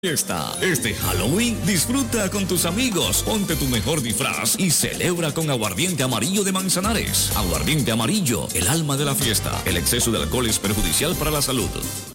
Este Halloween disfruta con tus amigos, ponte tu mejor disfraz y celebra con Aguardiente Amarillo de Manzanares. Aguardiente Amarillo, el alma de la fiesta. El exceso de alcohol es perjudicial para la salud.